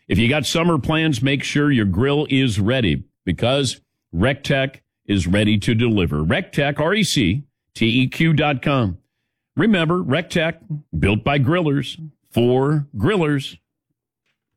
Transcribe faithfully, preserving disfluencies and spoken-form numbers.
If you got summer plans, make sure your grill is ready because RecTech is ready to deliver. RecTech, R E C T E Q dot com. Remember, RecTech, built by grillers, for grillers.